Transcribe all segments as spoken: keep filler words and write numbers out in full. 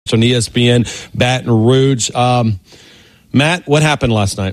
on E S P N, Baton Rouge. Um, Matt, what happened last night?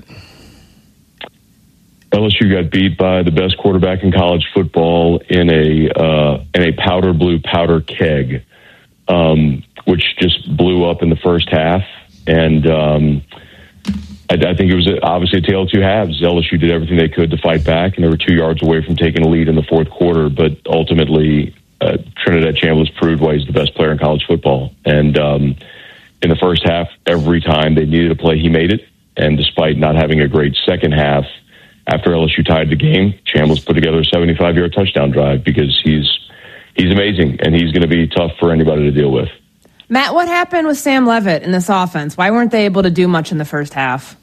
L S U got beat by the best quarterback in college football in a uh, in a powder blue powder keg, um, which just blew up in the first half. And um, I, I think it was a, obviously a tale of two halves. L S U did everything they could to fight back, and they were two yards away from taking a lead in the fourth quarter. But ultimately, uh, Trinidad Chambliss proved why he's the best player in college football. And um, in the first half, every time they needed a play, he made it. And despite not having a great second half, after L S U tied the game, Chambliss put together a seventy-five-yard touchdown drive because he's he's amazing, and he's going to be tough for anybody to deal with. Matt, what happened with Sam Leavitt in this offense? Why weren't they able to do much in the first half?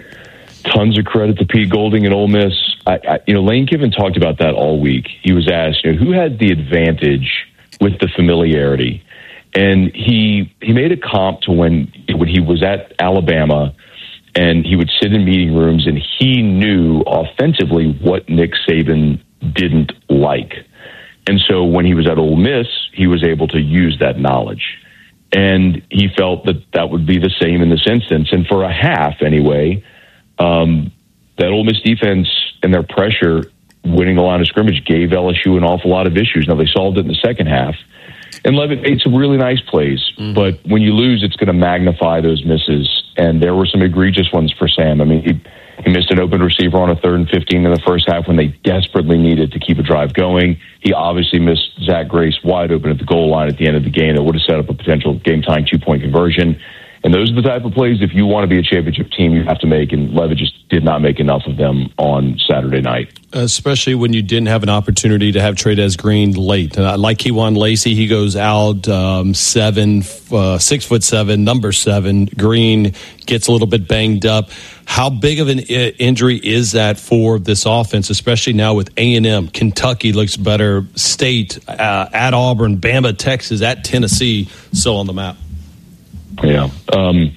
Tons of credit to Pete Golding and Ole Miss. I, I, you know, Lane Kiffin talked about that all week. He was asked, you know, who had the advantage with the familiarity, and he he made a comp to when when he was at Alabama. And he would sit in meeting rooms, and he knew offensively what Nick Saban didn't like. And so when he was at Ole Miss, he was able to use that knowledge. And he felt that that would be the same in this instance. And for a half, anyway, um, that Ole Miss defense and their pressure winning the line of scrimmage gave L S U an awful lot of issues. Now, they solved it in the second half. And Leavitt made some really nice plays. Mm-hmm. But when you lose, it's going to magnify those misses. And there were some egregious ones for Sam. I mean, he, he missed an open receiver on a third and fifteen in the first half when they desperately needed to keep a drive going. He obviously missed Zach Grace wide open at the goal line at the end of the game that would have set up a potential game-tying two-point conversion. And those are the type of plays, if you want to be a championship team, you have to make. And Leavitt just did not make enough of them on Saturday night. Especially when you didn't have an opportunity to have Tradez Green late. And I like Kewan Lacey, he goes out um, seven, uh, six foot seven, number seven. Green gets a little bit banged up. How big of an I- injury is that for this offense, especially now with A and M? Kentucky looks better. State, uh, at Auburn, Bama, Texas, at Tennessee, still on the map. Yeah. Um,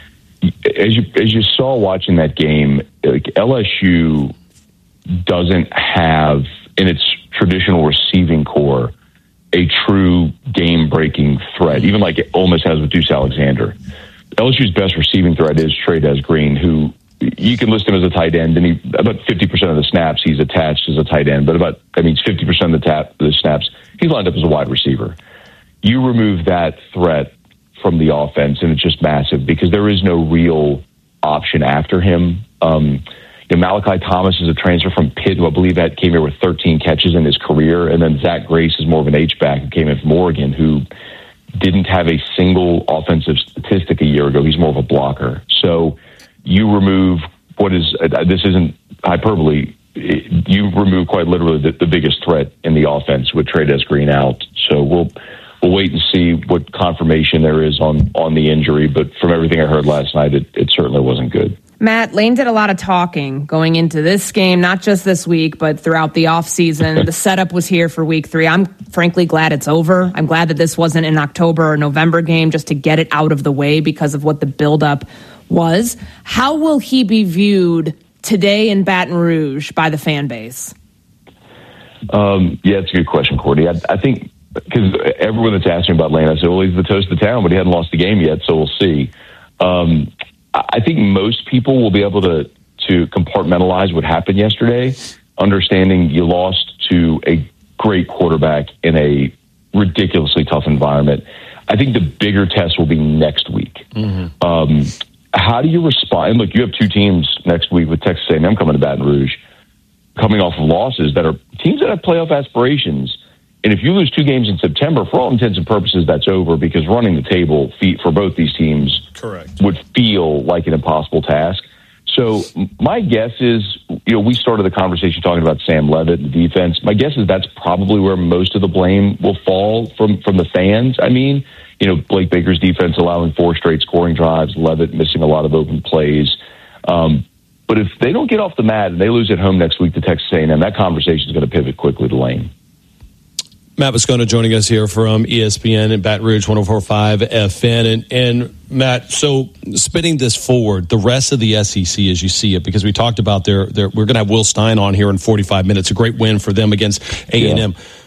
as you as you saw watching that game, like L S U doesn't have in its traditional receiving core a true game-breaking threat, even like Ole Miss has with Deuce Alexander. L S U's best receiving threat is Tradez Green, who you can list him as a tight end, and he about fifty percent of the snaps he's attached as a tight end, but about that means fifty percent of the, tap, the snaps he's lined up as a wide receiver. You remove that threat from the offense, and it's just massive because there is no real option after him. Um, you know, Malachi Thomas is a transfer from Pitt, who I believe that came here with thirteen catches in his career, and then Zach Grace is more of an H-back who came in from Oregon, who didn't have a single offensive statistic a year ago. He's more of a blocker. So you remove what is, uh, this isn't hyperbole, you remove quite literally the, the biggest threat in the offense with Tradez Green out. So we'll We'll wait and see what confirmation there is on, on the injury. But from everything I heard last night, it, it certainly wasn't good. Matt, Lane did a lot of talking going into this game, not just this week, but throughout the offseason. The setup was here for week three. I'm frankly glad it's over. I'm glad that this wasn't an October or November game just to get it out of the way because of what the buildup was. How will he be viewed today in Baton Rouge by the fan base? Um, yeah, it's a good question, Courtney. I, I think... because everyone that's asking about Lane, I said, well, he's the toast of the town, but he hadn't lost the game yet, so we'll see. Um, I think most people will be able to, to compartmentalize what happened yesterday, understanding you lost to a great quarterback in a ridiculously tough environment. I think the bigger test will be next week. Mm-hmm. Um, how do you respond? And look, you have two teams next week with Texas A and M coming to Baton Rouge, coming off of losses that are teams that have playoff aspirations. And if you lose two games in September, for all intents and purposes, that's over because running the table for both these teams Correct. would feel like an impossible task. So my guess is, you know, we started the conversation talking about Sam Leavitt and the defense. My guess is that's probably where most of the blame will fall from, from the fans. I mean, you know, Blake Baker's defense allowing four straight scoring drives, Leavitt missing a lot of open plays. Um, but if they don't get off the mat and they lose at home next week to Texas A and M, that conversation is going to pivot quickly to Lane. Matt Moscona joining us here from E S P N and Baton Rouge one oh four point five F N. And, and Matt, so spinning this forward, the rest of the S E C as you see it, because we talked about their, their we're going to have Will Stein on here in forty-five minutes, a great win for them against A and M. Yeah.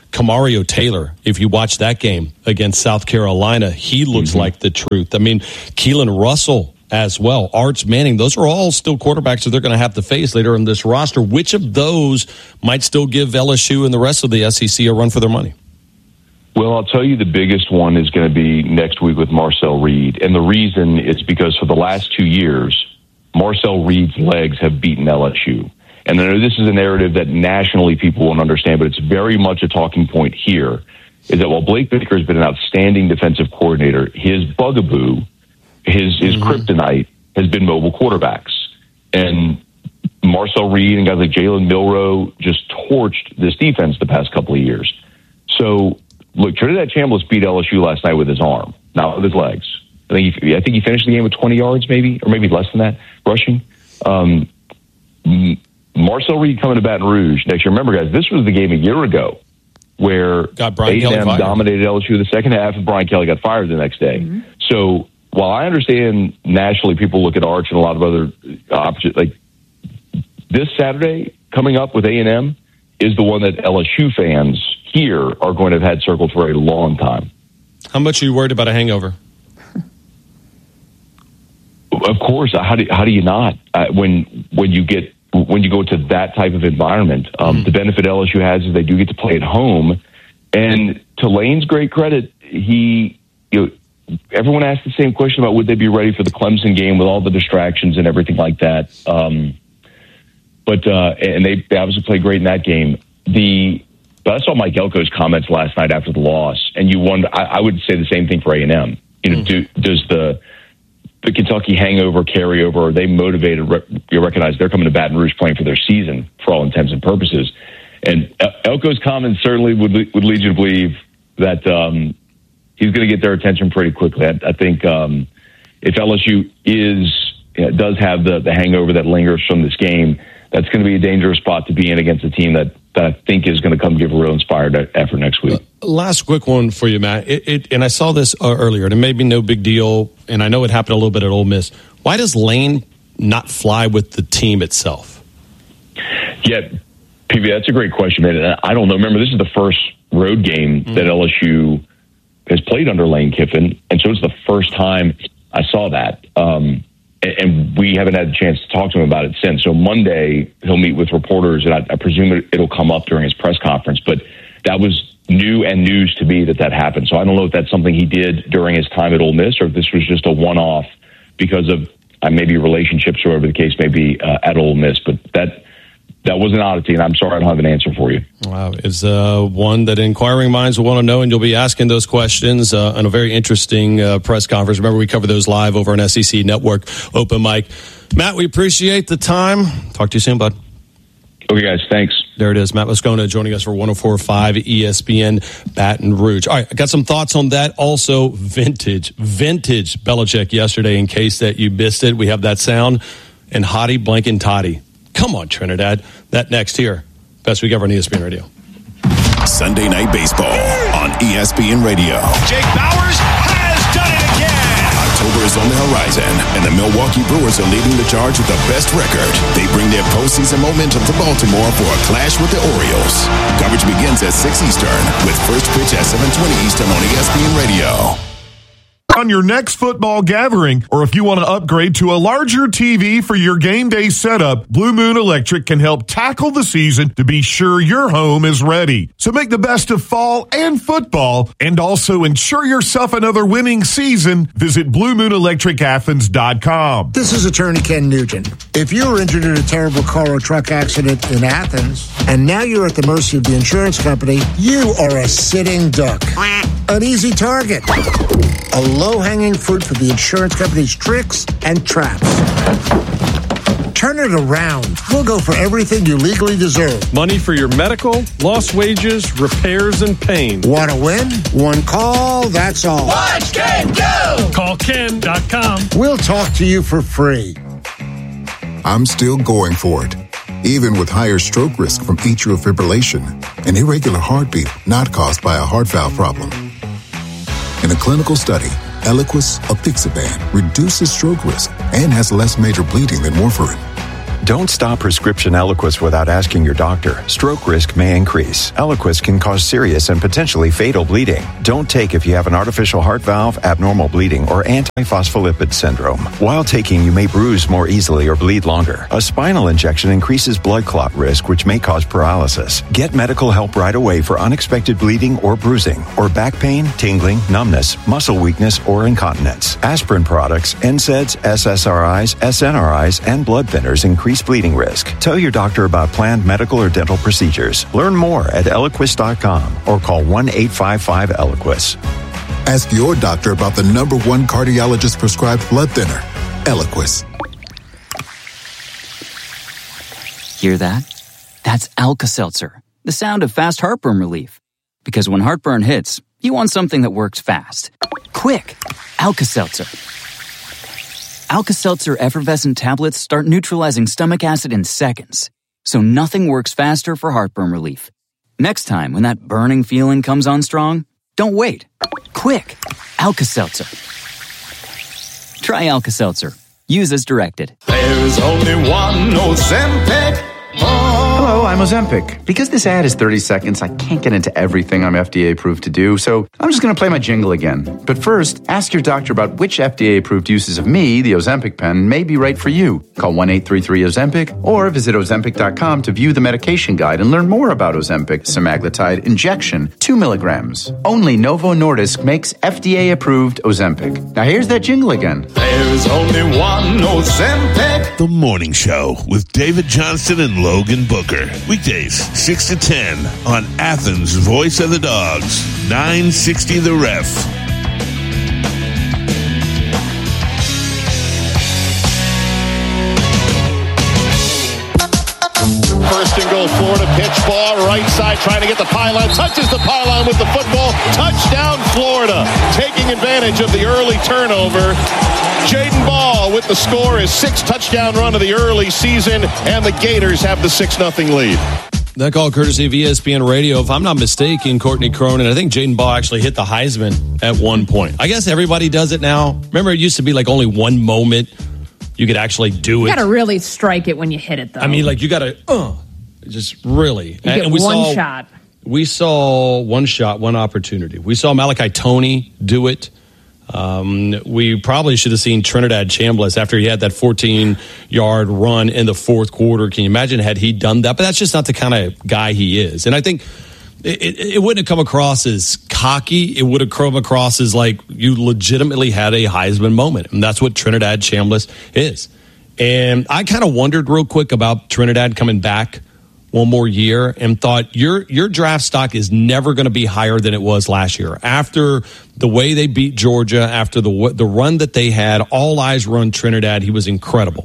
Kamario Taylor, if you watch that game against South Carolina, he looks mm-hmm. like the truth. I mean, Keelan Russell as well, Arch Manning, those are all still quarterbacks that they're going to have to face later in this roster. Which of those might still give L S U and the rest of the S E C a run for their money? Well, I'll tell you the biggest one is going to be next week with Marcel Reed. And the reason is because for the last two years, Marcel Reed's legs have beaten L S U. And I know this is a narrative that nationally people won't understand, but it's very much a talking point here, is that while Blake Baker has been an outstanding defensive coordinator, his bugaboo, his, his mm-hmm. kryptonite has been mobile quarterbacks. And Marcel Reed and guys like Jalen Milroe just torched this defense the past couple of years. So, look, Trinidad Chambliss beat L S U last night with his arm, not with his legs. I think he, I think he finished the game with twenty yards, maybe, or maybe less than that, rushing. Um, Marcel Reed coming to Baton Rouge next year. Remember, guys, this was the game a year ago where A and M dominated L S U the second half, and Brian Kelly got fired the next day. Mm-hmm. So while I understand nationally people look at Arch and a lot of other options, like this Saturday coming up with A and M is the one that L S U fans here are going to have had circled for a long time. How much are you worried about a hangover? Of course. How do how do you not uh, when when you get when you go to that type of environment? Um, mm-hmm. The benefit L S U has is they do get to play at home, and to Lane's great credit, he you know, everyone asked the same question about would they be ready for the Clemson game with all the distractions and everything like that. Um, but uh, and they, they obviously played great in that game. The But I saw Mike Elko's comments last night after the loss, and you wonder. I, I would say the same thing for A and M. You know, mm. do, does the the Kentucky hangover carry over? Are they motivated? You recognize they're coming to Baton Rouge playing for their season for all intents and purposes. And Elko's comments certainly would would lead you to believe that um, he's going to get their attention pretty quickly. I, I think um, if L S U is you know, does have the the hangover that lingers from this game, that's going to be a dangerous spot to be in against a team that. that I think is going to come give a real inspired effort next week. Uh, last quick one for you, Matt. It, it, and I saw this uh, earlier, and it may be no big deal, and I know it happened a little bit at Ole Miss. Why does Lane not fly with the team itself? Yeah, P B, that's a great question, man. I don't know. Remember, this is the first road game mm-hmm. that L S U has played under Lane Kiffin, and so it's the first time I saw that. Um, And we haven't had a chance to talk to him about it since. So Monday, he'll meet with reporters, and I, I presume it, it'll come up during his press conference. But that was new and news to me that that happened. So I don't know if that's something he did during his time at Ole Miss or if this was just a one-off because of uh, maybe relationships or whatever the case may be uh, at Ole Miss. But that that was an oddity, and I'm sorry I don't have an answer for you. Wow. It's uh, one that inquiring minds will want to know, and you'll be asking those questions uh, on a very interesting uh, press conference. Remember, we cover those live over on S E C Network Open Mic. Matt, we appreciate the time. Talk to you soon, bud. Okay, guys. Thanks. There it is. Matt Moscona joining us for one oh four point five E S P N Baton Rouge. All right, I got some thoughts on that. Also, vintage, vintage Belichick yesterday, in case that you missed it. We have that sound. And Hottie Blankin' Toddy. Come on, Trinidad. That next here. Best week ever on E S P N Radio. Sunday Night Baseball on E S P N Radio. Jake Bauers has done it again. October is on the horizon, and the Milwaukee Brewers are leading the charge with the best record. They bring their postseason momentum to Baltimore for a clash with the Orioles. Coverage begins at six Eastern with first pitch at seven twenty Eastern on E S P N Radio. On your next football gathering, or if you want to upgrade to a larger T V for your game day setup, Blue Moon Electric can help tackle the season to be sure your home is ready. So make the best of fall and football, and also ensure yourself another winning season. Visit blue moon electric athens dot com. This is Attorney Ken Nugent. If you were injured in a terrible car or truck accident in Athens, and now you're at the mercy of the insurance company, you are a sitting duck. An easy target. A low-hanging fruit for the insurance company's tricks and traps. Turn it around. We'll go for everything you legally deserve. Money for your medical, lost wages, repairs, and pain. Want to win? One call, that's all. Watch Ken go! Call ken dot com. We'll talk to you for free. I'm still going for it. Even with higher stroke risk from atrial fibrillation, an irregular heartbeat not caused by a heart valve problem. In a clinical study, Eliquis apixaban reduces stroke risk and has less major bleeding than warfarin. Don't stop prescription Eliquis without asking your doctor. Stroke risk may increase. Eliquis can cause serious and potentially fatal bleeding. Don't take if you have an artificial heart valve, abnormal bleeding, or antiphospholipid syndrome. While taking, you may bruise more easily or bleed longer. A spinal injection increases blood clot risk, which may cause paralysis. Get medical help right away for unexpected bleeding or bruising, or back pain, tingling, numbness, muscle weakness, or incontinence. Aspirin products, N SAIDs, S S R Is, S N R Is, and blood thinners increase bleeding risk. Tell your doctor about planned medical or dental procedures. Learn more at Eliquis dot com or call one eight five five Eliquis. Ask your doctor about the number one cardiologist prescribed blood thinner, Eliquis. Hear that? That's Alka-Seltzer, the sound of fast heartburn relief. Because when heartburn hits, you want something that works fast. Quick! Alka-Seltzer. Alka-Seltzer effervescent tablets start neutralizing stomach acid in seconds. So nothing works faster for heartburn relief. Next time when that burning feeling comes on strong, don't wait. Quick! Alka-Seltzer. Try Alka-Seltzer. Use as directed. There's only one Ozempic. Hello, I'm Ozempic. Because this ad is thirty seconds, I can't get into everything I'm F D A approved to do, so I'm just going to play my jingle again. But first, ask your doctor about which F D A approved uses of me, the Ozempic pen, may be right for you. Call one eight three three Ozempic or visit Ozempic dot com to view the medication guide and learn more about Ozempic semaglutide injection, two milligrams. Only Novo Nordisk makes F D A approved Ozempic. Now here's that jingle again. There's only one Ozempic. The Morning Show with David Johnston and Logan Booker. Weekdays, six to ten on Athens' Voice of the Dogs, nine sixty The Ref. First and goal, Florida pitch ball, right side, trying to get the pylon, touches the pylon with the football, touchdown Florida, taking advantage of the early turnover. Jaden Ball with the score, his sixth touchdown run of the early season, and the Gators have the six nothing lead. That call courtesy of E S P N Radio. If I'm not mistaken, Courtney Cronin, I think Jaden Ball actually hit the Heisman at one point. I guess everybody does it now. Remember, it used to be like only one moment you could actually do it. You got to really strike it when you hit it, though. I mean, like, you got to, uh, just really. You get and we one saw, shot. We saw one shot, one opportunity. We saw Malachi Toney do it. Um, we probably should have seen Trinidad Chambliss after he had that fourteen-yard run in the fourth quarter. Can you imagine had he done that? But that's just not the kind of guy he is. And I think it, it, it wouldn't have come across as cocky. It would have come across as like you legitimately had a Heisman moment. And that's what Trinidad Chambliss is. And I kind of wondered real quick about Trinidad coming back one more year and thought your your draft stock is never going to be higher than it was last year. After the way they beat Georgia, after the the run that they had, all eyes were on Trinidad. He was incredible.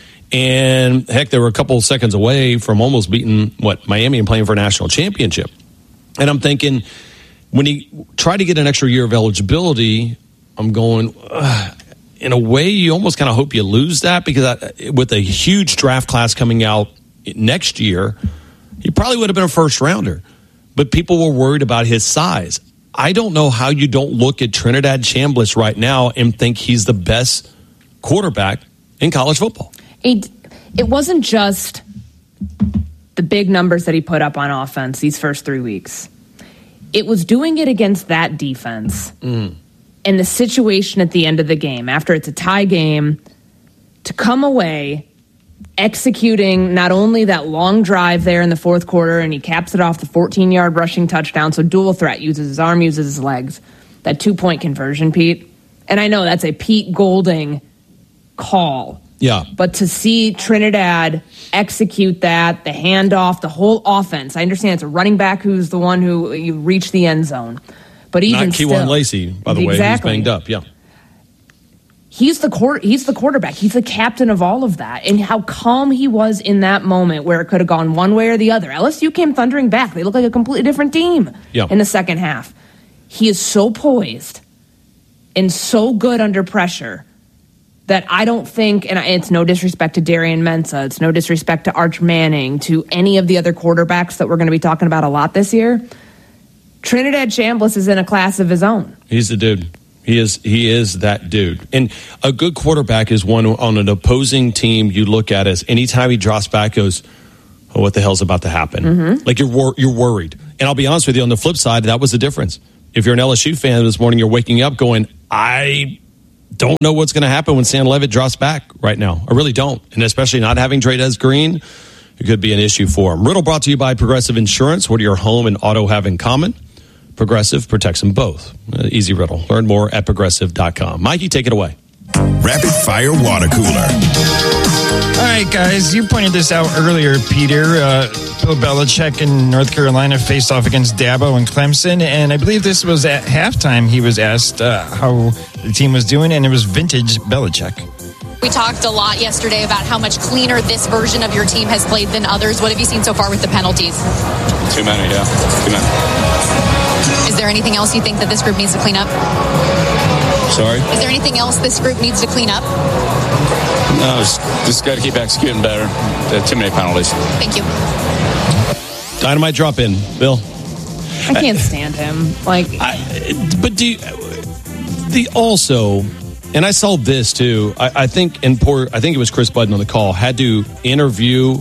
And heck, they were a couple of seconds away from almost beating, what, Miami and playing for a national championship. And I'm thinking, when he tried to get an extra year of eligibility, I'm going, ugh. In a way, you almost kind of hope you lose that because I, with a huge draft class coming out next year, he probably would have been a first rounder. But people were worried about his size. I don't know how you don't look at Trinidad Chambliss right now and think he's the best quarterback in college football. It, it wasn't just the big numbers that he put up on offense these first three weeks. It was doing it against that defense. Mm. And the situation at the end of the game, after it's a tie game, to come away executing not only that long drive there in the fourth quarter, and he caps it off the fourteen-yard rushing touchdown, so dual threat, uses his arm, uses his legs, that two-point conversion, Pete. And I know that's a Pete Golding call. Yeah. But to see Trinidad execute that, the handoff, the whole offense, I understand it's a running back who's the one who you reach the end zone. But even Not still, Keywan Lacey, by the exactly. way, who's banged up. Yeah, he's the court. He's the quarterback. He's the captain of all of that. And how calm he was in that moment, where it could have gone one way or the other. L S U came thundering back. They look like a completely different team yeah. in the second half. He is so poised and so good under pressure that I don't think, and it's no disrespect to Darian Mensah, it's no disrespect to Arch Manning, to any of the other quarterbacks that we're going to be talking about a lot this year. Trinidad Chambliss is in a class of his own. He's the dude. He is he is that dude. And a good quarterback is one on an opposing team you look at as anytime he drops back goes, oh, what the hell's about to happen? Mm-hmm. Like you're wor- you're worried. And I'll be honest with you, on the flip side, that was the difference. If you're an L S U fan this morning, you're waking up going, I don't know what's going to happen when Sam Levitt drops back right now. I really don't. And especially not having Trey'Dez Green, it could be an issue for him. Riddle brought to you by Progressive Insurance. What do your home and auto have in common? Progressive protects them both. Uh, easy riddle. Learn more at progressive dot com. Mikey, take it away. Rapid Fire Water Cooler. All right, guys, you pointed this out earlier, Peter. Uh, Bill Belichick in North Carolina faced off against Dabo and Clemson, and I believe this was at halftime. He was asked uh, how the team was doing, and it was vintage Belichick. We talked a lot yesterday about how much cleaner this version of your team has played than others. What have you seen so far with the penalties? Too many, yeah. Too many. Is there anything else you think that this group needs to clean up? Sorry? Is there anything else this group needs to clean up? No, just, just got to keep executing better. There are too many penalties. Thank you. Dynamite drop in, Bill. I can't stand him. Like, I, but do you, the also, and I saw this too. I, I think and poor. I think it was Chris Budden on the call had to interview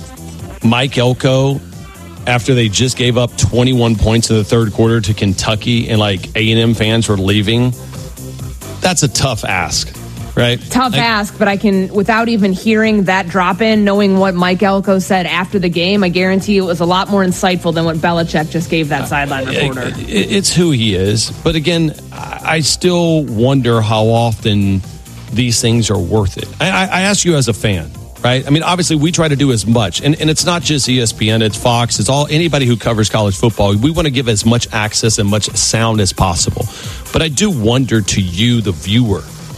Mike Elko after they just gave up twenty-one points in the third quarter to Kentucky, and like A and M fans were leaving. That's a tough ask, right? Tough like, ask, but I can, without even hearing that drop in, knowing what Mike Elko said after the game, I guarantee it was a lot more insightful than what Belichick just gave that uh, sideline reporter. It, it, it's who he is. But again, I still wonder how often these things are worth it. I, I ask you as a fan, right? I mean, obviously we try to do as much, and, and it's not just E S P N, it's Fox, it's all anybody who covers college football. We want to give as much access and much sound as possible. But I do wonder to you, the viewer,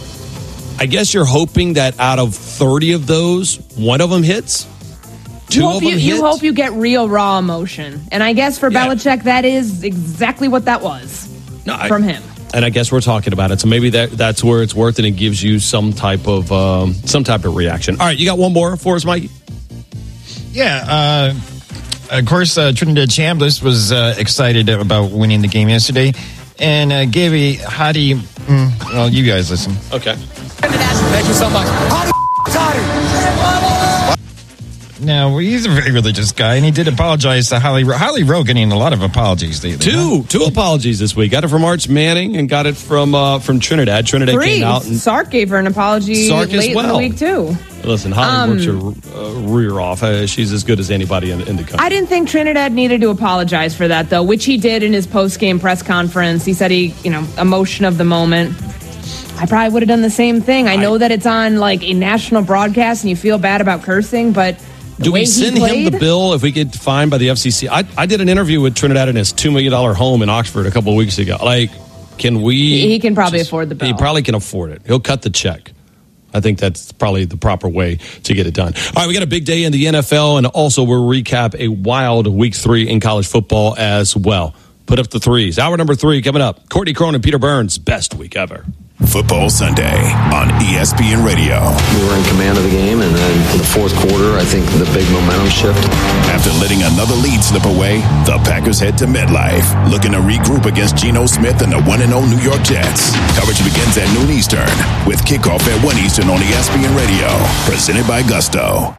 I guess you're hoping that out of thirty of those, one of them hits? Two you of hope them you, hit? You hope you get real raw emotion. And I guess for Yeah. Belichick, that is exactly what that was No, I- from him. And I guess we're talking about it, so maybe that that's where it's worth it and gives you some type of um, some type of reaction. All right, you got one more for us, Mikey? Yeah, uh, of course, uh, Trinidad Chambliss was uh, excited about winning the game yesterday, and uh, gave a hottie. Mm, well, you guys listen. Okay. Thank you so much. Now, well, he's a very religious guy, and he did apologize to Holly. Holly Rowe getting a lot of apologies lately. Two, two apologies this week. Got it from Arch Manning and got it from uh, from Trinidad. Trinidad Three. came out and Sark gave her an apology Sark as late well. in the week, too. Listen, Holly Um, works her uh, rear off. Uh, she's as good as anybody in, in the country. I didn't think Trinidad needed to apologize for that, though, which he did in his post-game press conference. He said he, you know, emotion of the moment. I probably would have done the same thing. I know I, that it's on, like, a national broadcast and you feel bad about cursing, but the do way we send he played, him the bill if we get fined by the F C C? I, I did an interview with Trinidad in his two million dollars home in Oxford a couple of weeks ago. Like, can we... He, he can probably just, afford the bill. He probably can afford it. He'll cut the check. I think that's probably the proper way to get it done. All right, we got a big day in the N F L, and also we'll recap a wild week three in college football as well. Put up the threes. Hour number three coming up. Courtney Cronin and Peter Burns, best week ever. Football Sunday on E S P N Radio. We were in command of the game, and then in the fourth quarter, I think the big momentum shift. After letting another lead slip away, the Packers head to MetLife, looking to regroup against Geno Smith and the one and oh New York Jets. Coverage begins at noon Eastern, with kickoff at one Eastern on E S P N Radio. Presented by Gusto.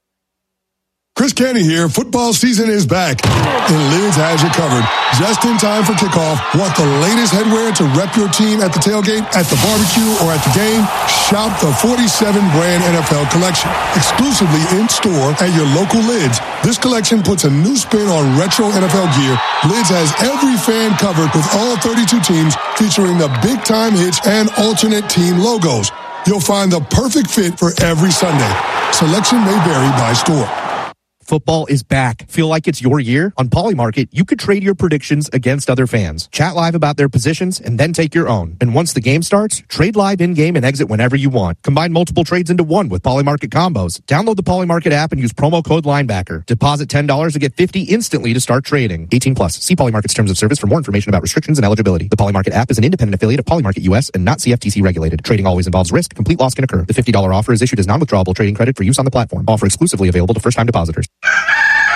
Chris Canty here. Football season is back, and Lids has you covered. Just in time for kickoff. Want the latest headwear to rep your team at the tailgate, at the barbecue, or at the game? Shop the forty-seven brand N F L collection, exclusively in store at your local Lids. This collection puts a new spin on retro N F L gear. Lids has every fan covered with all thirty-two teams, featuring the big time hits and alternate team logos. You'll find the perfect fit for every Sunday. Selection may vary by store. Football is back. Feel like it's your year? On Polymarket, you could trade your predictions against other fans. Chat live about their positions and then take your own. And once the game starts, trade live in-game and exit whenever you want. Combine multiple trades into one with Polymarket combos. Download the Polymarket app and use promo code Linebacker. Deposit ten dollars to get fifty dollars instantly to start trading. eighteen plus. See Polymarket's terms of service for more information about restrictions and eligibility. The Polymarket app is an independent affiliate of Polymarket U S and not C F T C regulated. Trading always involves risk. Complete loss can occur. The fifty dollars offer is issued as non-withdrawable trading credit for use on the platform. Offer exclusively available to first-time depositors.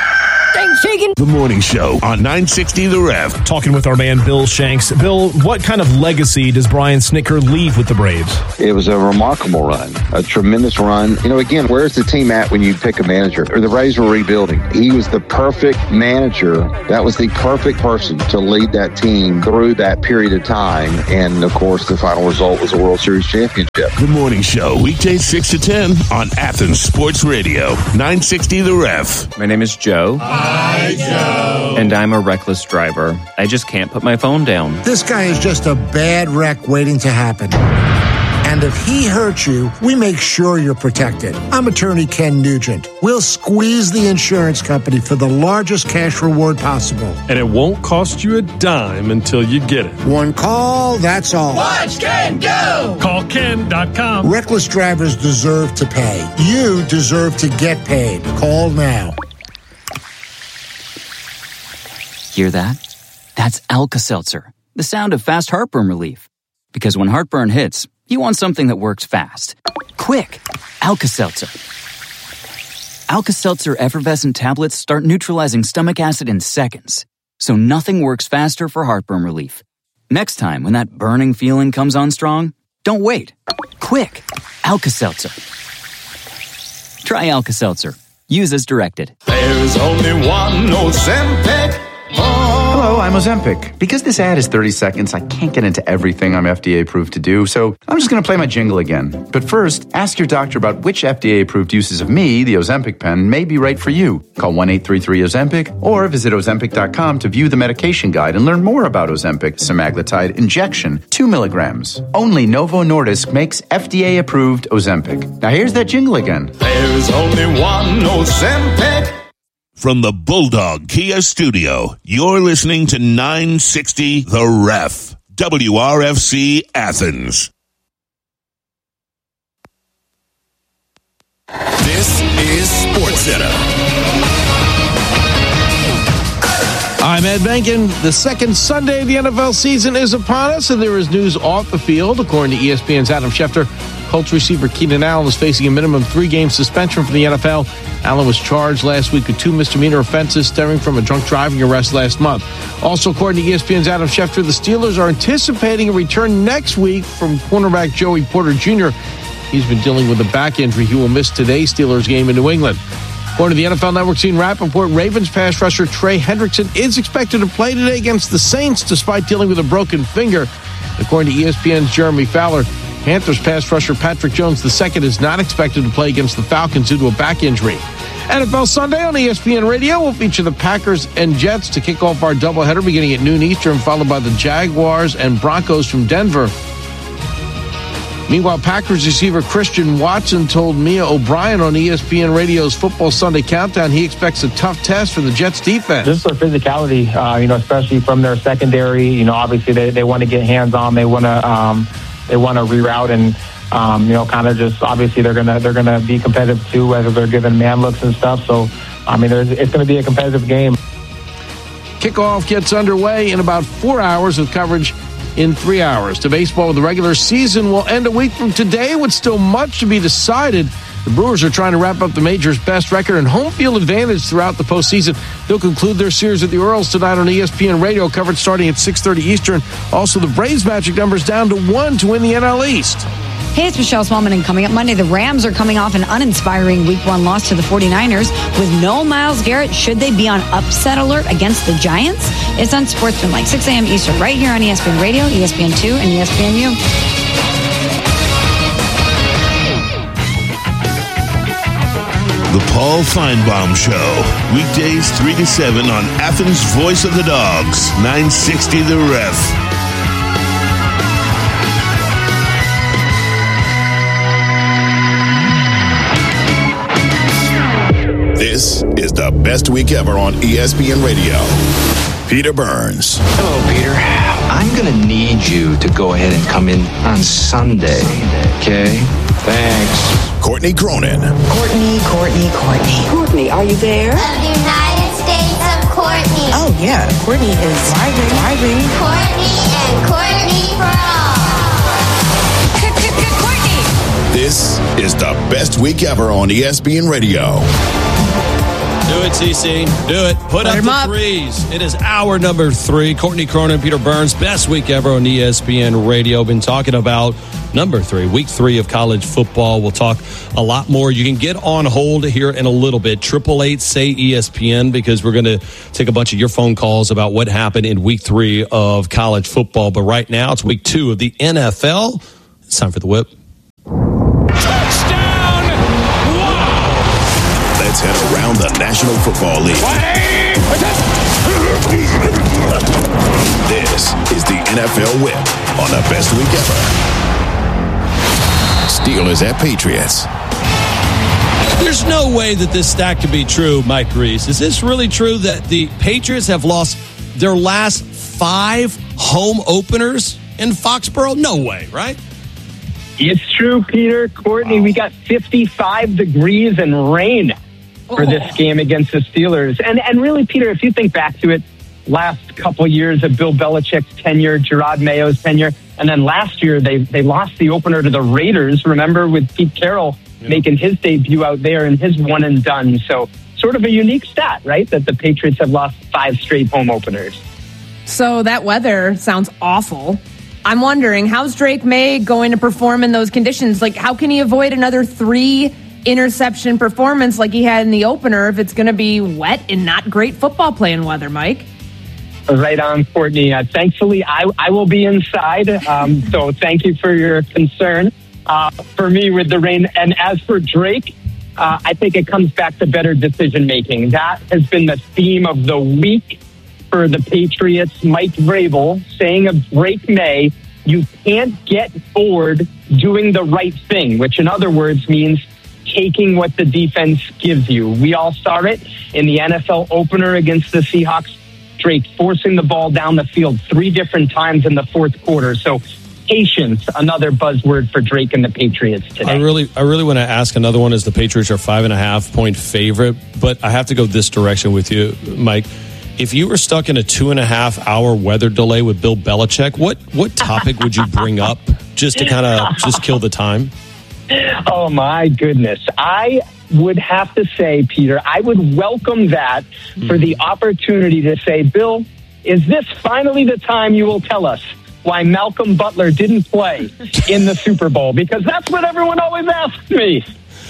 Thanks, Shagan. The Morning Show on nine sixty The Ref. Talking with our man Bill Shanks. Bill, what kind of legacy does Brian Snitker leave with the Braves? It was a remarkable run, a tremendous run. You know, again, where's the team at when you pick a manager? Or the Braves were rebuilding. He was the perfect manager. That was the perfect person to lead that team through that period of time. And, of course, the final result was a World Series championship. The Morning Show, weekdays six to ten on Athens Sports Radio, nine sixty The Ref. My name is Joe. Hi, Joe. And I'm a reckless driver. I just can't put my phone down. This guy is just a bad wreck waiting to happen. And if he hurts you, we make sure you're protected. I'm attorney Ken Nugent. We'll squeeze the insurance company for the largest cash reward possible. And it won't cost you a dime until you get it. One call, that's all. Watch Ken go! Call Ken dot com. Reckless drivers deserve to pay. You deserve to get paid. Call now. Hear that? That's Alka-Seltzer, the sound of fast heartburn relief. Because when heartburn hits, you want something that works fast. Quick, Alka-Seltzer. Alka-Seltzer effervescent tablets start neutralizing stomach acid in seconds, so nothing works faster for heartburn relief. Next time when that burning feeling comes on strong, don't wait. Quick, Alka-Seltzer. Try Alka-Seltzer. Use as directed. There's only one Ozempic. Hello, I'm Ozempic. Because this ad is thirty seconds, I can't get into everything I'm F D A approved to do, so I'm just going to play my jingle again. But first, ask your doctor about which F D A approved uses of me, the Ozempic pen, may be right for you. Call one eight three three Ozempic or visit Ozempic dot com to view the medication guide and learn more about Ozempic semaglutide injection, two milligrams. Only Novo Nordisk makes F D A approved Ozempic. Now here's that jingle again. There's only one Ozempic. From the Bulldog Kia Studio, you're listening to nine sixty The Ref, W R F C Athens. This is SportsCenter. I'm Ed Benkin. The second Sunday of the N F L season is upon us, and there is news off the field. According to E S P N's Adam Schefter, Colts receiver Keenan Allen is facing a minimum three-game suspension from the N F L. Allen was charged last week with two misdemeanor offenses stemming from a drunk driving arrest last month. Also, according to E S P N's Adam Schefter, the Steelers are anticipating a return next week from cornerback Joey Porter Junior He's been dealing with a back injury. He will miss today's Steelers game in New England. According to the N F L Network's Ian Rappaport, Ravens pass rusher Trey Hendrickson is expected to play today against the Saints despite dealing with a broken finger. According to E S P N's Jeremy Fowler, Panthers pass rusher Patrick Jones the second is not expected to play against the Falcons due to a back injury. N F L Sunday on E S P N Radio will feature the Packers and Jets to kick off our doubleheader beginning at noon Eastern, followed by the Jaguars and Broncos from Denver. Meanwhile, Packers receiver Christian Watson told Mia O'Brien on E S P N Radio's Football Sunday Countdown he expects a tough test for the Jets defense. Just their physicality, uh, you know, especially from their secondary. You know, obviously they, they want to get hands on. They want to um, they want to reroute and um, you know, kind of just obviously they're gonna they're gonna be competitive too, whether they're given man looks and stuff. So, I mean, there's, it's going to be a competitive game. Kickoff gets underway in about four hours with coverage in three hours. To baseball, the regular season will end a week from today with still much to be decided. The Brewers are trying to wrap up the major's best record and home field advantage throughout the postseason. They'll conclude their series at the Orioles tonight on E S P N Radio, coverage starting at six thirty Eastern. Also, the Braves' magic numbers down to one to win the N L East. Hey, it's Michelle Smallman, and coming up Monday, the Rams are coming off an uninspiring week one loss to the forty-niners. With no Myles Garrett, should they be on upset alert against the Giants? It's on Sportsman, like six a.m. Eastern, right here on E S P N Radio, E S P N two, and E S P N U. The Paul Feinbaum Show, weekdays three to seven on Athens' Voice of the Dogs, nine sixty The Ref. This is the best week ever on E S P N Radio. Peter Burns. Hello, Peter. I'm going to need you to go ahead and come in on Sunday, okay? Thanks. Courtney Cronin. Courtney, Courtney, Courtney. Courtney, are you there? Of the United States of Courtney. Oh, yeah. Courtney is driving, driving. Courtney and Courtney for all. This is the best week ever on E S P N Radio. Do it, C C. Do it. Put, Put up the up. threes. It is hour number three. Courtney Cronin and Peter Burns. Best week ever on E S P N Radio. Been talking about number three, week three of college football. We'll talk a lot more. You can get on hold here in a little bit. Triple eight say E S P N, because we're going to take a bunch of your phone calls about what happened in week three of college football. But right now, it's week two of the N F L. It's time for the whip. Let's head around the National Football League. This is the N F L Whip on the best week ever. Steelers at Patriots. There's no way that this stat could be true, Mike Reese. Is this really true that the Patriots have lost their last five home openers in Foxborough? No way, right? It's true, Peter. Courtney, wow. We got fifty-five degrees and rain for this game against the Steelers. And and really, Peter, if you think back to it, last couple years of Bill Belichick's tenure, Gerard Mayo's tenure, and then last year they, they lost the opener to the Raiders, remember, with Pete Carroll yeah. making his debut out there and his one and done. So sort of a unique stat, right, that the Patriots have lost five straight home openers. So that weather sounds awful. I'm wondering, how's Drake May going to perform in those conditions? Like, how can he avoid another three interception performance like he had in the opener if it's going to be wet and not great football playing weather, Mike? Right on, Courtney. Uh, thankfully, I, I will be inside, um, so thank you for your concern uh, for me with the rain. And as for Drake, uh, I think it comes back to better decision-making. That has been the theme of the week for the Patriots. Mike Vrabel saying of Drake May, you can't get bored doing the right thing, which in other words means taking what the defense gives you. We all saw it in the N F L opener against the Seahawks. Drake forcing the ball down the field three different times in the fourth quarter. So patience, another buzzword for Drake and the Patriots today. I really, I really want to ask another one, as the Patriots are five and a half point favorite, but I have to go this direction with you, Mike. If you were stuck in a two and a half hour weather delay with Bill Belichick, what what topic would you bring up just to kind of just kill the time? Oh, my goodness. I would have to say, Peter, I would welcome that mm. for the opportunity to say, Bill, is this finally the time you will tell us why Malcolm Butler didn't play in the Super Bowl? Because that's what everyone always asks me.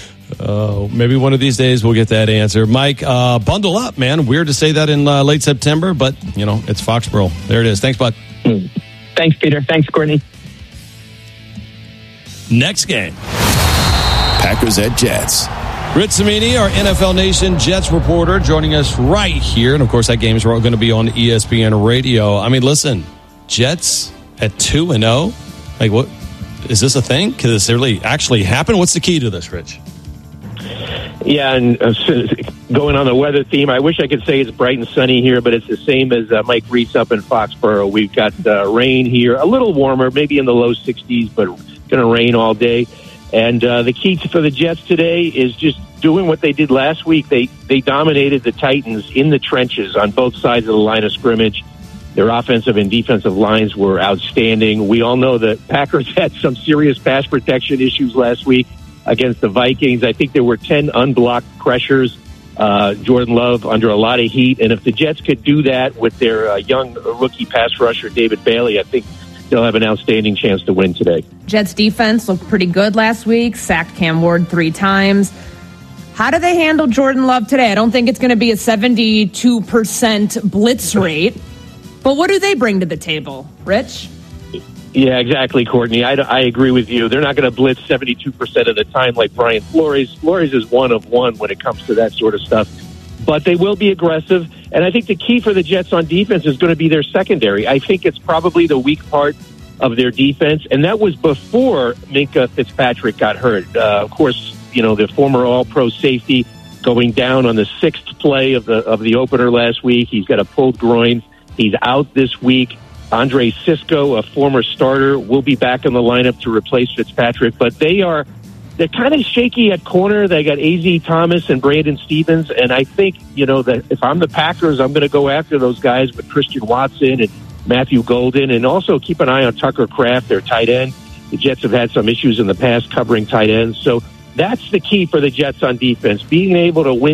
Oh, maybe one of these days we'll get that answer. Mike, uh, bundle up, man. Weird to say that in uh, late September, but, you know, it's Foxborough. There it is. Thanks, bud. Mm. Thanks, Peter. Thanks, Courtney. Next game. Packers at Jets. Rich Cimini, our N F L Nation Jets reporter, joining us right here. And, of course, that game is going to be on E S P N Radio. I mean, listen, Jets at two and oh? Like, what? Is this a thing? Could this really actually happen? What's the key to this, Rich? Yeah, and uh, going on the weather theme, I wish I could say it's bright and sunny here, but it's the same as uh, Mike Reese up in Foxborough. We've got uh, rain here, a little warmer, maybe in the low sixties, but going to rain all day. And uh, the key for the Jets today is just doing what they did last week. They they dominated the Titans in the trenches on both sides of the line of scrimmage. Their offensive and defensive lines were outstanding. We all know that Packers had some serious pass protection issues last week against the Vikings. I think there were ten unblocked pressures. Uh, Jordan Love under a lot of heat. And if the Jets could do that with their uh, young rookie pass rusher, David Bailey, I think they'll have an outstanding chance to win today. Jets defense looked pretty good last week, sacked Cam Ward three times. How do they handle Jordan Love today? I don't think it's going to be a seventy-two percent blitz rate, but what do they bring to the table, Rich? Yeah, exactly, Courtney. I, I agree with you. They're not going to blitz seventy-two percent of the time like Brian Flores. Flores is one of one when it comes to that sort of stuff. But they will be aggressive. And I think the key for the Jets on defense is going to be their secondary. I think it's probably the weak part of their defense. And that was before Minkah Fitzpatrick got hurt. Uh, of course, you know, the former All-Pro safety going down on the sixth play of the of the opener last week. He's got a pulled groin. He's out this week. Andre Cisco, a former starter, will be back in the lineup to replace Fitzpatrick. But they are they're kind of shaky at corner. They got A Z Thomas and Brandon Stevens. And I think, you know, that if I'm the Packers, I'm going to go after those guys with Christian Watson and Matthew Golden, and also keep an eye on Tucker Kraft, their tight end. The Jets have had some issues in the past covering tight ends. So that's the key for the Jets on defense, being able to win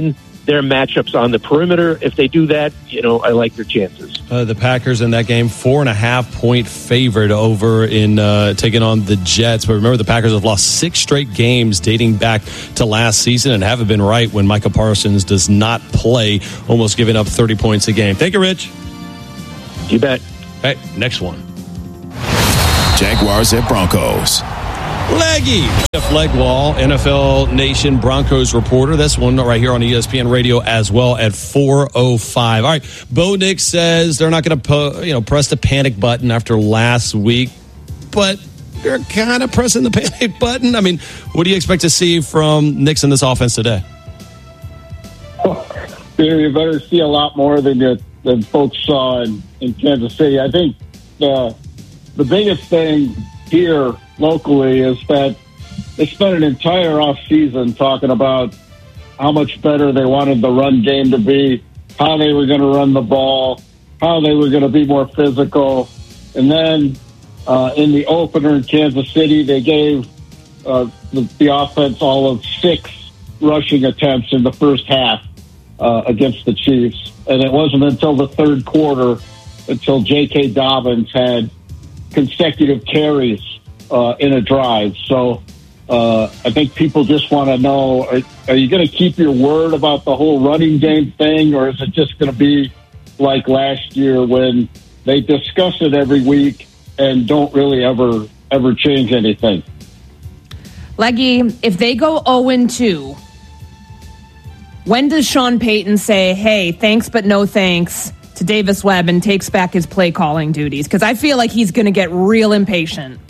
their matchups on the perimeter. If they do that, you know, I like their chances. Uh, the Packers in that game, four and a half point favored over in uh, taking on the Jets. But remember, the Packers have lost six straight games dating back to last season and haven't been right when Micah Parsons does not play, almost giving up thirty points a game. Thank you, Rich. You bet. Hey, next one. Jaguars at Broncos. Leggy. Jeff Legwall, N F L Nation Broncos reporter. That's one right here on E S P N Radio as well at four oh five. All right, Bo Nix says they're not going to you know press the panic button after last week, but they're kind of pressing the panic button. I mean, what do you expect to see from Nix in this offense today? You better see a lot more than you, than folks saw in, in Kansas City. I think the the biggest thing here locally is that they spent an entire offseason talking about how much better they wanted the run game to be, how they were going to run the ball, how they were going to be more physical. And then uh, in the opener in Kansas City, they gave uh, the, the offense all of six rushing attempts in the first half uh, against the Chiefs. And it wasn't until the third quarter until J K. Dobbins had consecutive carries Uh, in a drive. So uh, I think people just want to know, are, are you going to keep your word about the whole running game thing, or is it just going to be like last year when they discuss it every week and don't really ever, ever change anything? Leggy, if they go oh and two, when does Sean Payton say, hey, thanks but no thanks to Davis Webb and takes back his play calling duties? Because I feel like he's going to get real impatient.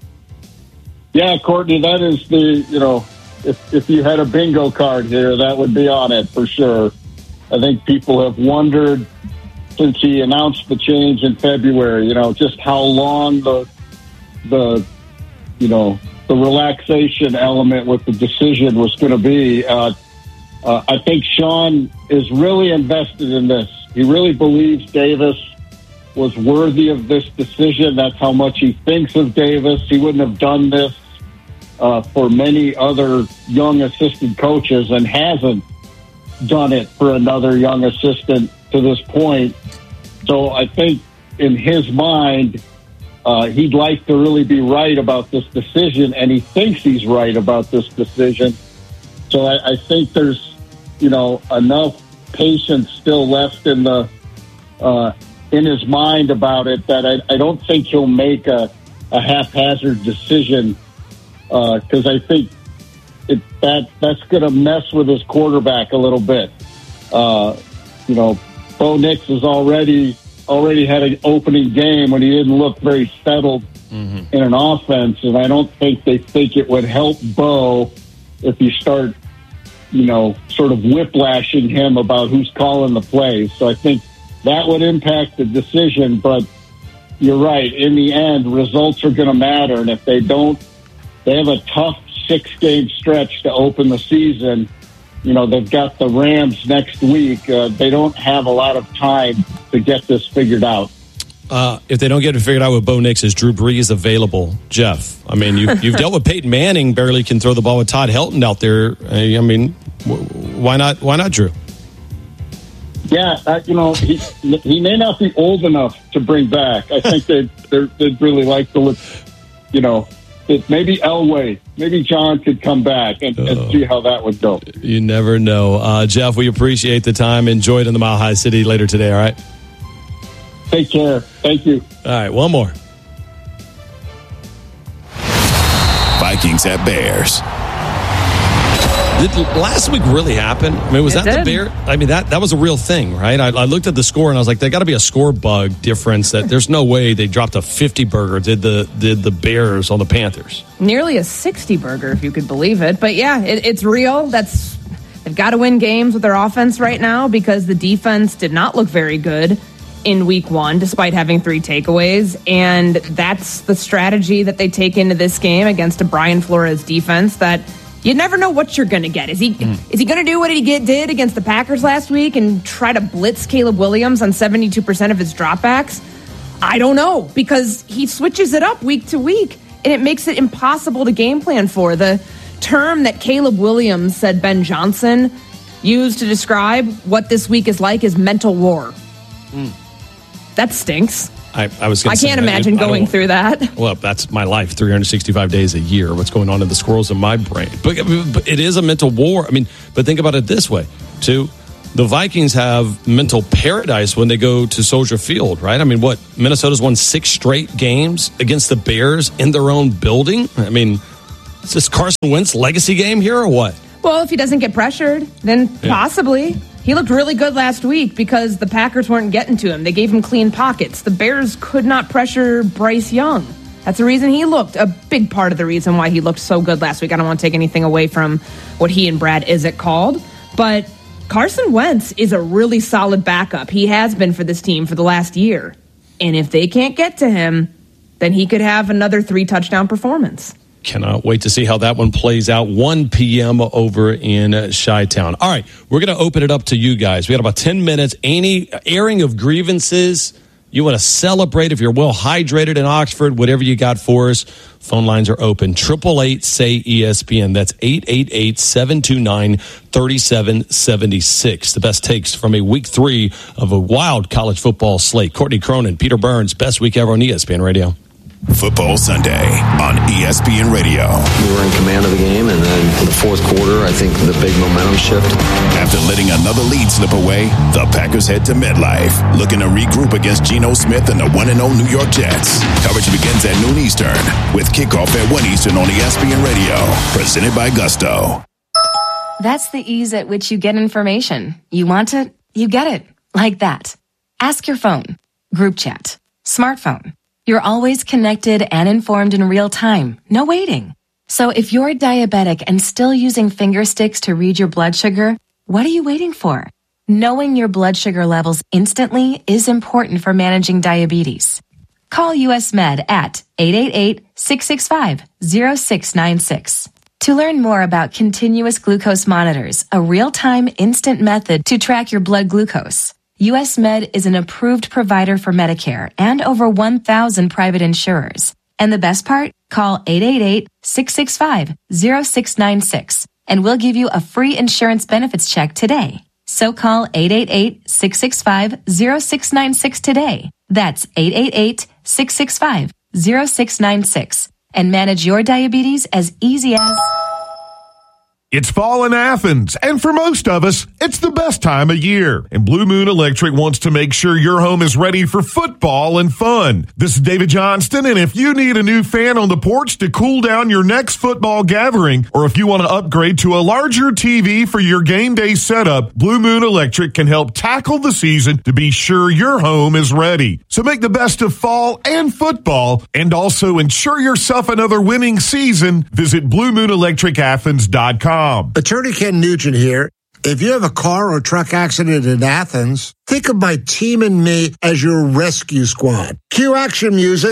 Yeah, Courtney, that is the, you know, if if you had a bingo card here, that would be on it for sure. I think people have wondered since he announced the change in February, you know, just how long the, the you know, the relaxation element with the decision was going to be. Uh, uh, I think Sean is really invested in this. He really believes Davis was worthy of this decision. That's how much he thinks of Davis. He wouldn't have done this uh, for many other young assistant coaches and hasn't done it for another young assistant to this point. So I think in his mind, uh, he'd like to really be right about this decision, and he thinks he's right about this decision. So I, I think there's, you know, enough patience still left in the uh, in his mind about it that I, I don't think he'll make a, a haphazard decision because uh, I think it, that that's going to mess with his quarterback a little bit. Uh, you know, Bo Nix has already already had an opening game when he didn't look very settled mm-hmm. in an offense, and I don't think they think it would help Bo if you start, you know, sort of whiplashing him about who's calling the plays. So I think that would impact the decision, but you're right. In the end, results are going to matter, and if they don't, they have a tough six-game stretch to open the season. You know, they've got the Rams next week. Uh, they don't have a lot of time to get this figured out. Uh, if they don't get it figured out with Bo Nix, is Drew Brees available, Jeff? I mean, you, you've dealt with Peyton Manning, barely can throw the ball with Todd Helton out there. I mean, why not? Why not Drew? Yeah, uh, you know, he he may not be old enough to bring back. I think they'd, they'd really like to look, you know, it, maybe Elway, maybe John could come back and, oh. and see how that would go. You never know. Uh, Jeff, we appreciate the time. Enjoy it in the Mile High City later today, all right? Take care. Thank you. All right, one more. Vikings at Bears. Did last week really happen? I mean, was it that did. the Bear? I mean, that, that was a real thing, right? I, I looked at the score and I was like, there got to be a score bug difference that there's no way they dropped a fifty burger. Did the did the Bears on the Panthers? Nearly a sixty burger, if you could believe it. But yeah, it, it's real. That's they've got to win games with their offense right now because the defense did not look very good in week one, despite having three takeaways. And that's the strategy that they take into this game against a Brian Flores defense that you never know what you're going to get. Is he mm. is he going to do what he get, did against the Packers last week and try to blitz Caleb Williams on seventy-two percent of his dropbacks? I don't know, because he switches it up week to week, and it makes it impossible to game plan for. The term that Caleb Williams said Ben Johnson used to describe what this week is like is mental war. Mm. That stinks. I, I was. I can't imagine that. going through that. Well, that's my life, three hundred sixty-five days a year. What's going on in the squirrels in my brain? But, but it is a mental war. I mean, but think about it this way, too. The Vikings have mental paradise when they go to Soldier Field, right? I mean, what? Minnesota's won six straight games against the Bears in their own building? I mean, is this Carson Wentz legacy game here or what? Well, if he doesn't get pressured, then yeah. possibly. He looked really good last week because the Packers weren't getting to him. They gave him clean pockets. The Bears could not pressure Bryce Young. That's the reason he looked, a big part of the reason why he looked so good last week. I don't want to take anything away from what he and Brad Izzett called, but Carson Wentz is a really solid backup. He has been for this team for the last year. And if they can't get to him, then he could have another three-touchdown performance. Cannot wait to see how that one plays out. one p.m. over in Chi-Town. All right, we're going to open it up to you guys. We got about ten minutes. Any airing of grievances you want to celebrate, if you're well hydrated in Oxford, whatever you got for us, phone lines are open. eight eight eight, S A Y, E S P N. That's eight eight eight, seven two nine, three seven seven six. The best takes from a week three of a wild college football slate. Courtney Cronin, Peter Burns, best week ever on E S P N Radio. Football Sunday on E S P N Radio. We were in command of the game, and then in the fourth quarter, I think the big momentum shift. After letting another lead slip away, the Packers head to MetLife, looking to regroup against Geno Smith and the one and oh New York Jets. Coverage begins at noon Eastern, with kickoff at one Eastern on E S P N Radio, presented by Gusto. That's the ease at which you get information. You want it, you get it. Like that. Ask your phone. Group chat. Smartphone. You're always connected and informed in real time. No waiting. So if you're diabetic and still using finger sticks to read your blood sugar, what are you waiting for? Knowing your blood sugar levels instantly is important for managing diabetes. Call U S Med at eight eight eight, six six five, zero six nine six. To learn more about continuous glucose monitors, a real-time instant method to track your blood glucose, U S Med is an approved provider for Medicare and over one thousand private insurers. And the best part? Call eight eight eight, six six five, zero six nine six and we'll give you a free insurance benefits check today. So call eight eight eight, six six five, zero six nine six today. That's eight eight eight, six six five, zero six nine six and manage your diabetes as easy as... It's fall in Athens, and for most of us, it's the best time of year. And Blue Moon Electric wants to make sure your home is ready for football and fun. This is David Johnston, and if you need a new fan on the porch to cool down your next football gathering, or if you want to upgrade to a larger T V for your game day setup, Blue Moon Electric can help tackle the season to be sure your home is ready. So make the best of fall and football, and also ensure yourself another winning season. Visit blue moon electric athens dot com. Attorney Ken Nugent here. If you have a car or truck accident in Athens, think of my team and me as your rescue squad. Cue action music.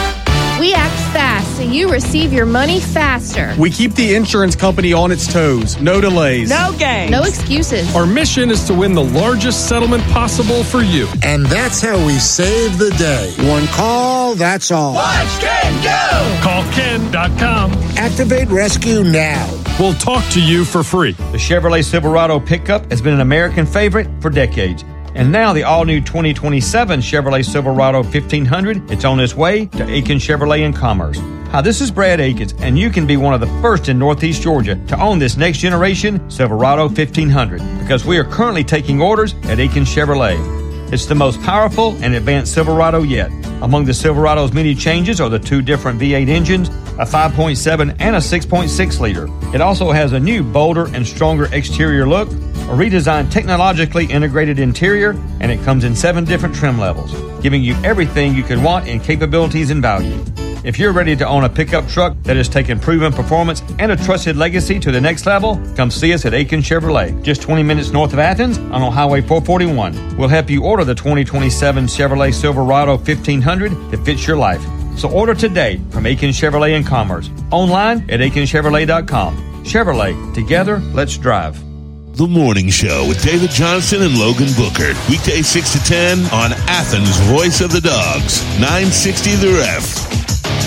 We act fast so you receive your money faster. We keep the insurance company on its toes. No delays. No games. No excuses. Our mission is to win the largest settlement possible for you. And that's how we save the day. One call, that's all. Watch Ken go! Call ken dot com. Activate rescue now. We'll talk to you for free. The Chevrolet Silverado pickup has been an American favorite for decades. And now the all-new twenty twenty-seven Chevrolet Silverado fifteen hundred, it's on its way to Aiken Chevrolet in Commerce. Hi, this is Brad Akins, and you can be one of the first in Northeast Georgia to own this next-generation Silverado fifteen hundred because we are currently taking orders at Aiken Chevrolet. It's the most powerful and advanced Silverado yet. Among the Silverado's many changes are the two different V eight engines, a five point seven and a six point six liter. It also has a new, bolder and stronger exterior look, a redesigned technologically integrated interior, and it comes in seven different trim levels, giving you everything you could want in capabilities and value. If you're ready to own a pickup truck that has taken proven performance and a trusted legacy to the next level, come see us at Aiken Chevrolet, just twenty minutes north of Athens on Highway four forty-one. We'll help you order the twenty twenty-seven Chevrolet Silverado fifteen hundred that fits your life. So order today from Aiken Chevrolet in Commerce, online at aiken chevrolet dot com. Chevrolet, together, let's drive. The Morning Show with David Johnston and Logan Booker. Weekday six to ten on Athens' Voice of the Dogs, nine sixty The Ref.